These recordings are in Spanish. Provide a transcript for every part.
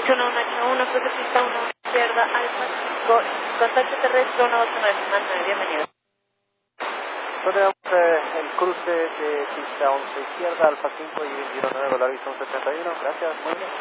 1181, cruce pista 1, izquierda, Alfa 5, contacto terrestre 129, bienvenido. Tenemos el cruce de pista 11 izquierda, Alfa 5 y 09, Volaris 171, gracias, muy bien.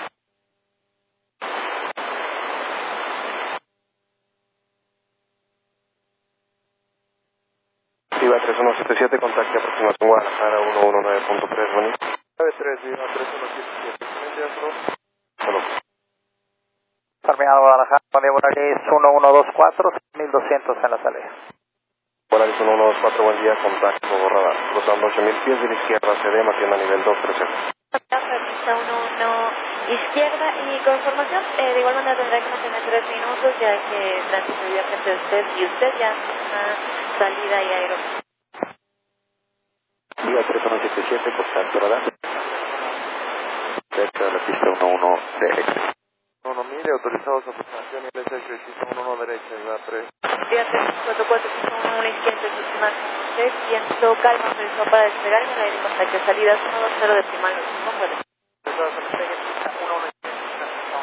Viva 3177, contacte aproximación Guadalajara 119.3, bonito. 93, Viva 3177, buen día, Salud. Terminado Guadalajara, Volaris 1124, 1200 en la salida. Volaris 1124, buen día, contacto radar. Cruzando 8000 pies de la izquierda, CD, mantiene a nivel 230. Pista 11 izquierda y conformación, de igual manera tendrá que mantener 3 minutos ya que tránsito vive frente a usted y usted ya en una salida y aeropuerto. Viva 3177, contacto radar. Cerca de la pista 11 derecha. 1000, autorizados a aproximación y LSH, pista 11 derecha, Viva 3. Vía 344, pista 11 izquierda, decimal 6, viento calma, autorizado para despegar en el aire contacto salidas 120 decimal 8, con vuelo. Autorizados a despegue, pista 11 izquierda, pista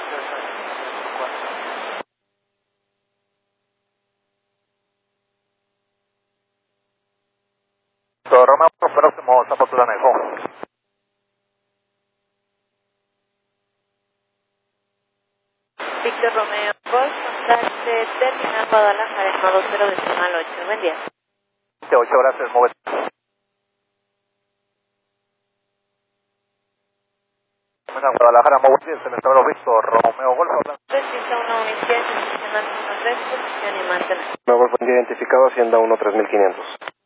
11 Romeo, próximo, Zapato de Anejo. Víctor Romeo, Golf, contacte terminal Guadalajara en 120 decimal 8, buen día. 8, gracias, mueve. Guadalajara, Moguel, se me está Víctor Romeo Golf. 3, pista 1 izquierda, decimal 3, posición y mantener. Nuevo buen día identificado, Hacienda 13500.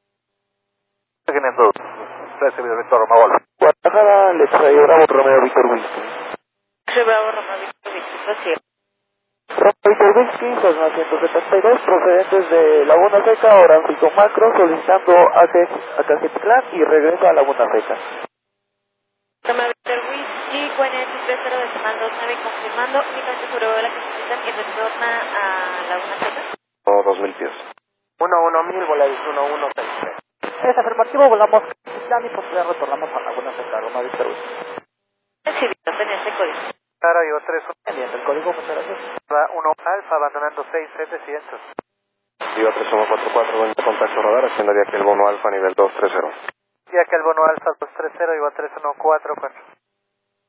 500, recibido Víctor Romeo Golf. Guadalajara, le traigo Bravo Romeo Víctor Wilson. Soy Bravo Romeo Víctor Víctor, prosigue. Víctor Wilson, son 172, procedentes de Laguna Seca, Oranfico Macro, solicitando a Cacitlán y regresa a Laguna Seca. Romeo Víctor Whisky, QNH 30 decimal 29, confirmando, únicamente sobrevuela que necesitan y retorna a Laguna Seca. No, 2000 pies. 1000, Volaris 1163. Es afirmativo, volamos Cacitlán y posterior retornamos a Laguna Seca, Romeo Víctor Wilson. Recibido, tenía este código. Claro, yo 3, el código, muchas gracias. 1 Alfa, abandonando 6700. Viva 3144, buen contacto radar, haciendo ya que el bono alfa nivel 230. Ya que el bono Alfa 230 iba 3144.